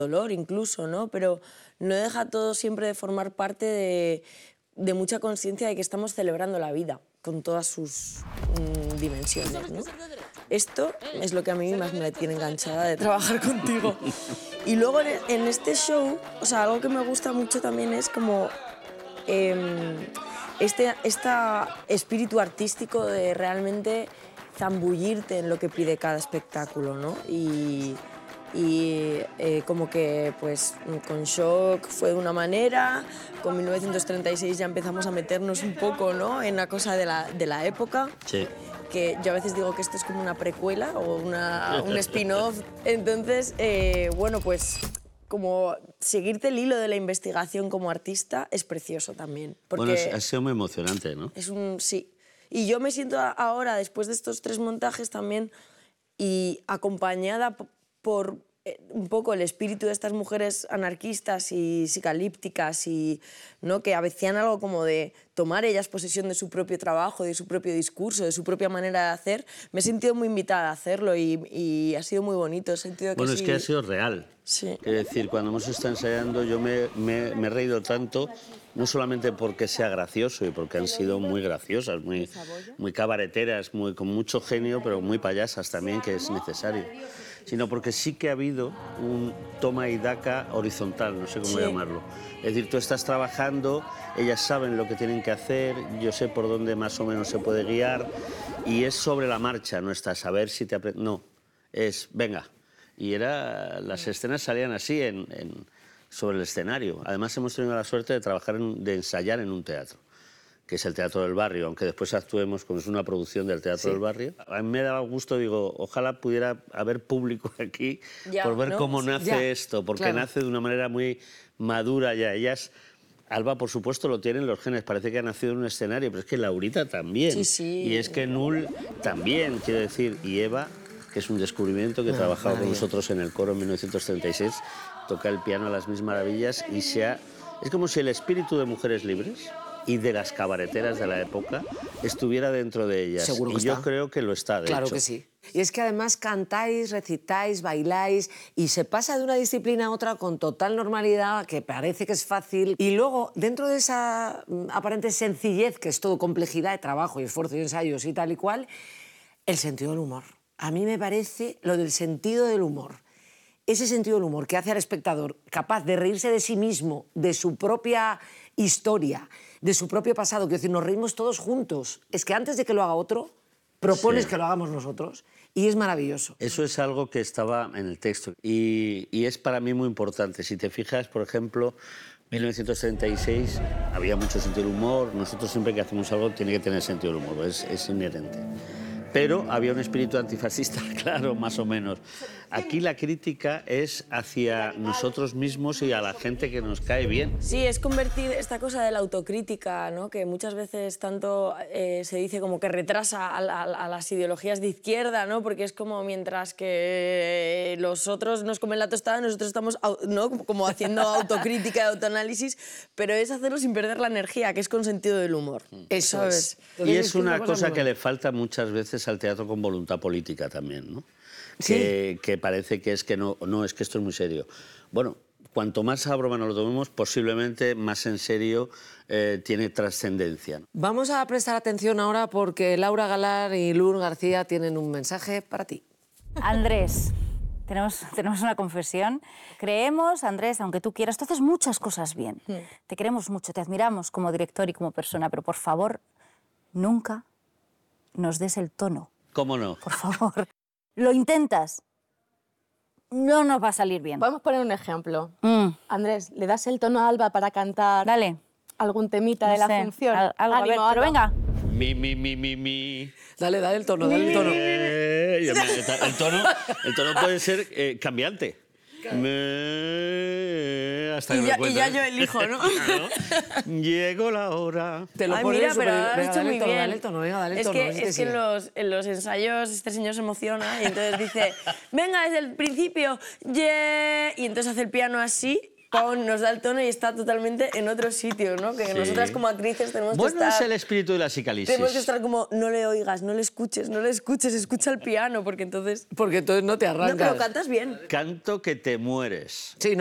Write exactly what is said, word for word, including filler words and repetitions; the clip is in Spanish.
dolor incluso, ¿no? Pero no deja todo siempre de formar parte de, de mucha conciencia de que estamos celebrando la vida con todas sus mmm, dimensiones, ¿no? Esto es lo que a mí más me tiene enganchada de trabajar contigo. Y luego en este show, o sea, algo que me gusta mucho también es como eh, este, este espíritu artístico de realmente zambullirte en lo que pide cada espectáculo, ¿no? Y, y eh, como que pues con Shock fue de una manera, con mil novecientos treinta y seis ya empezamos a meternos un poco, ¿no?, en la cosa de la, de la época. Sí. Que yo a veces digo que esto es como una precuela o una, un spin-off. Entonces, eh, bueno, pues como seguirte el hilo de la investigación como artista es precioso también. Bueno, ha sido muy emocionante, ¿no? Es un sí. Y yo me siento ahora, después de estos tres montajes también, y acompañada por eh, un poco el espíritu de estas mujeres anarquistas y psicalípticas, y, ¿no?, que hacían algo como de tomar ellas posesión de su propio trabajo, de su propio discurso, de su propia manera de hacer. Me he sentido muy invitada a hacerlo y, y ha sido muy bonito. He sentido que bueno, sí. Es que ha sido real. Sí. Es decir, cuando hemos estado ensayando yo me, me, me he reído tanto, no solamente porque sea gracioso y porque han sido muy graciosas, muy, muy cabareteras, muy, con mucho genio, pero muy payasas también, que es necesario, sino porque sí que ha habido un toma y daca horizontal, no sé cómo sí. llamarlo. Es decir, tú estás trabajando, ellas saben lo que tienen que hacer, yo sé por dónde más o menos se puede guiar, y es sobre la marcha, no está a saber si te aprendes. No, es venga. Y era, las escenas salían así en, en, sobre el escenario. Además hemos tenido la suerte de trabajar, en, de ensayar en un teatro, que es el Teatro del Barrio, aunque después actuemos como es una producción del Teatro sí. del Barrio. A mí me daba gusto, digo, ojalá pudiera haber público aquí ya, por ver ¿no? cómo nace ya. esto, porque claro. nace de una manera muy madura ya. Ellas, Alba, por supuesto, lo tienen los genes, parece que ha nacido en un escenario, pero es que Laurita también. Sí, sí. Y es que Nul también, quiero decir, y Eva, que es un descubrimiento, que no, trabajaba con nosotros en el coro en mil novecientos treinta y seis, toca el piano a las mil maravillas y se ha... Es como si el espíritu de Mujeres Libres y de las cabareteras de la época estuviera dentro de ellas. Seguro que y yo está. creo que lo está, de claro hecho. que sí. Y es que además cantáis, recitáis, bailáis y se pasa de una disciplina a otra con total normalidad, que parece que es fácil. Y luego, dentro de esa aparente sencillez, que es todo complejidad de trabajo y esfuerzo y ensayos y tal y cual, el sentido del humor. A mí me parece lo del sentido del humor. Ese sentido del humor que hace al espectador capaz de reírse de sí mismo, de su propia historia, de su propio pasado. Quiero decir, nos reímos todos juntos. Es que antes de que lo haga otro, propones sí. que lo hagamos nosotros. Y es maravilloso. Eso es algo que estaba en el texto. Y, y es para mí muy importante. Si te fijas, por ejemplo, mil novecientos treinta y seis había mucho sentido del humor. Nosotros siempre que hacemos algo tiene que tener sentido del humor. Es, es inherente. Pero había un espíritu antifascista, claro, más o menos. Aquí la crítica es hacia nosotros mismos y a la gente que nos cae bien. Sí, es convertir esta cosa de la autocrítica, ¿no?, que muchas veces tanto eh, se dice como que retrasa a, la, a las ideologías de izquierda, ¿no?, porque es como mientras que los otros nos comen la tostada, nosotros estamos, ¿no?, como haciendo autocrítica y autoanálisis, pero es hacerlo sin perder la energía, que es con sentido del humor. Eso ¿sabes? es. Y es una cosa que le falta muchas veces al teatro con voluntad política también, ¿no? Sí. Que, que parece que es que no, no, es que esto es muy serio. Bueno, cuanto más a broma nos lo tomemos, posiblemente más en serio eh, tiene trascendencia. Vamos a prestar atención ahora porque Laura Galar y Lourdes García tienen un mensaje para ti. Andrés, tenemos, tenemos una confesión. Creemos, Andrés, aunque tú quieras, tú haces muchas cosas bien. Sí. Te queremos mucho, te admiramos como director y como persona, pero por favor, nunca nos des el tono. ¿Cómo no? Por favor. Lo intentas. No nos va a salir bien. Podemos poner un ejemplo. Mm. Andrés, ¿le das el tono a Alba para cantar Dale. algún temita no de la sé. función? Al, algo, Ánimo, a ver, Alba. pero venga. Mi, mi, mi, mi, mi. Dale, dale el tono, dale el tono. Eh, el tono, el tono puede ser eh, cambiante. Me... Hasta y, que ya, me y ya yo elijo, ¿no? Claro. Llegó la hora. Te lo Ay, pones mira, super... pero has venga, hecho dale muy el tono, bien. Dale el tono, venga, dale el es tono. Que, es que, es que en, los, en los ensayos este señor se emociona y entonces dice, venga, desde el principio, yeah, y entonces hace el piano así Pon, nos da el tono y está totalmente en otro sitio, ¿no? Que Sí. nosotras como actrices tenemos Bueno, que estar... es el espíritu de la psicalisis. Tenemos que estar como, no le oigas, no le escuches, no le escuches, escucha el piano, porque entonces... Porque entonces no te No, arrancas. pero cantas bien. Canto que te mueres. Sí,